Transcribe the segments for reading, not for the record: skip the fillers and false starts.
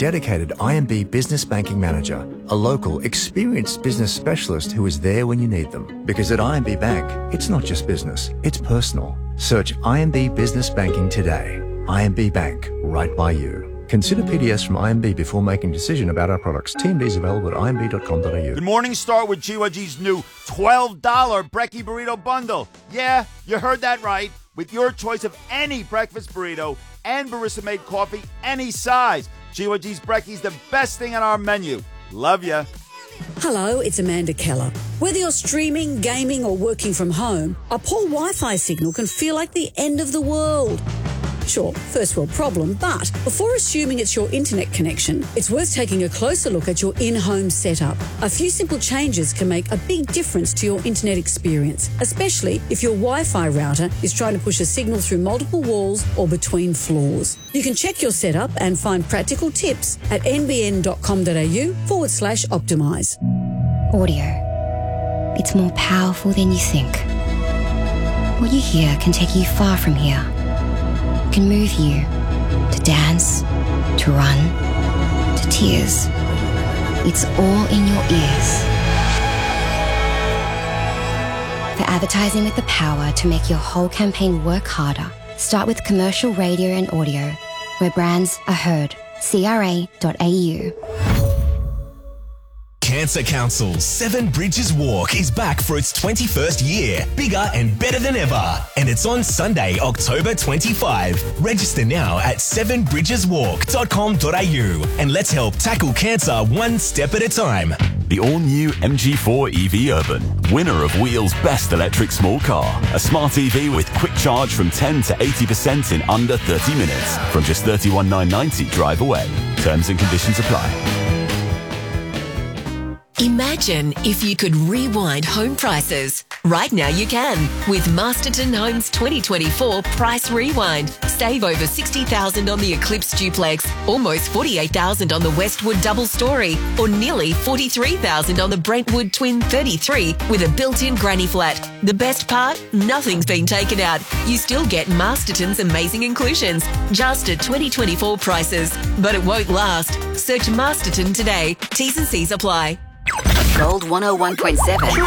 dedicated IMB Business Banking Manager, a local, experienced business specialist who is there when you need them. Because at IMB Bank, it's not just business, it's personal. Search IMB Business Banking today. IMB Bank, right by you. Consider PDS from IMB before making a decision about our products. TMDs available at imb.com.au. Good morning, start with GYG's new $12 Brekkie Burrito Bundle. Yeah, you heard that right. With your choice of any breakfast burrito and barista-made coffee, any size. GYG's Brekkie's the best thing on our menu. Love ya. Hello, it's Amanda Keller. Whether you're streaming, gaming or working from home, a poor Wi-Fi signal can feel like the end of the world. Sure, first world problem, but before assuming it's your internet connection, it's worth taking a closer look at your in-home setup. A few simple changes can make a big difference to your internet experience, especially if your Wi-Fi router is trying to push a signal through multiple walls or between floors. You can check your setup and find practical tips at nbn.com.au/optimise. Audio. It's more powerful than you think. What you hear can take you far from here. Can move you to dance, to run, to tears. It's all in your ears. For advertising with the power to make your whole campaign work harder, start with commercial radio and audio, where brands are heard. CRA.au. Cancer Council's Seven Bridges Walk is back for its 21st year, bigger and better than ever. And it's on Sunday, October 25. Register now at sevenbridgeswalk.com.au and let's help tackle cancer one step at a time. The all-new MG4 EV Urban, winner of Wheel's best electric small car. A smart EV with quick charge from 10 to 80% in under 30 minutes. From just $31,990 drive away. Terms and conditions apply. Imagine if you could rewind home prices. Right now you can with Masterton Homes 2024 Price Rewind. Save over $60,000 on the Eclipse Duplex, almost $48,000 on the Westwood Double Story, or nearly $43,000 on the Brentwood Twin 33 with a built-in granny flat. The best part? Nothing's been taken out. You still get Masterton's amazing inclusions, just at 2024 prices. But it won't last. Search Masterton today. T's and C's apply. Gold 101.7.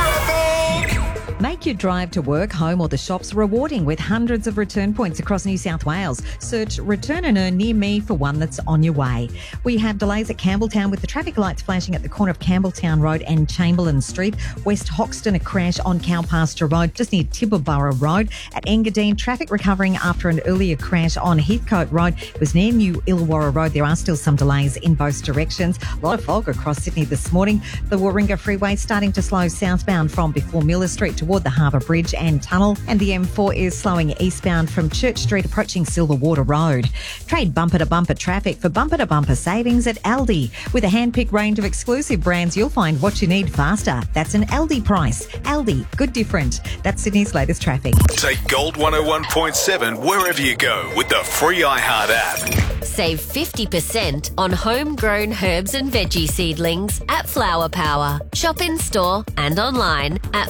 Make your drive to work, home or the shops rewarding with hundreds of return points across New South Wales. Search Return and Earn near me for one that's on your way. We have delays at Campbelltown with the traffic lights flashing at the corner of Campbelltown Road and Chamberlain Street. West Hoxton, a crash on Cowpasture Road just near Tibbaborough Road. At Engadine, traffic recovering after an earlier crash on Heathcote Road. It was near New Illawarra Road. There are still some delays in both directions. A lot of fog across Sydney this morning. The Warringah Freeway starting to slow southbound from before Miller Street toward the Harbour Bridge and Tunnel, and the M4 is slowing eastbound from Church Street approaching Silverwater Road. Trade bumper-to-bumper traffic for bumper-to-bumper savings at Aldi. With a hand-picked range of exclusive brands, you'll find what you need faster. That's an Aldi price. Aldi, good different. That's Sydney's latest traffic. Take Gold 101.7 wherever you go with the free iHeart app. Save 50% on homegrown herbs and veggie seedlings at Flower Power. Shop in store and online at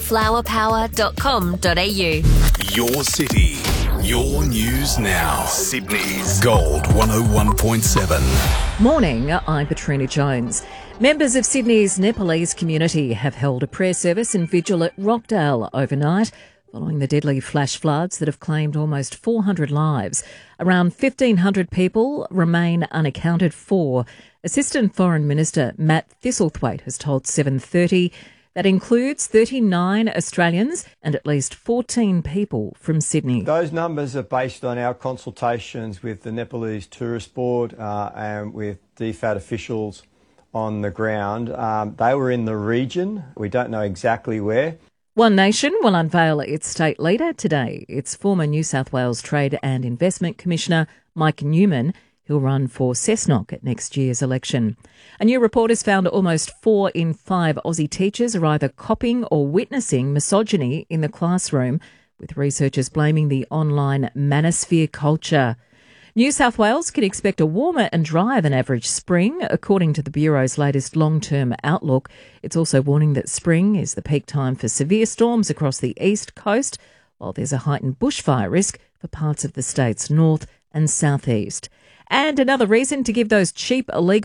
flowerpower.com.au. Your city, your news now. Sydney's Gold 101.7. Morning, I'm Katrina Jones. Members of Sydney's Nepalese community have held a prayer service and vigil at Rockdale overnight, following the deadly flash floods that have claimed almost 400 lives. Around 1,500 people remain unaccounted for. Assistant Foreign Minister Matt Thistlethwaite has told 7:30 that includes 39 Australians and at least 14 people from Sydney. Those numbers are based on our consultations with the Nepalese Tourist Board and with DFAT officials on the ground. They were in the region. We don't know exactly where. One Nation will unveil its state leader today. It's former New South Wales Trade and Investment Commissioner Mike Newman. He'll run for Cessnock at next year's election. A new report has found almost 4 in 5 Aussie teachers are either copying or witnessing misogyny in the classroom, with researchers blaming the online manosphere culture. New South Wales can expect a warmer and drier than average spring, according to the Bureau's latest long-term outlook. It's also warning that spring is the peak time for severe storms across the east coast, while there's a heightened bushfire risk for parts of the state's north and southeast. And another reason to give those cheap illegal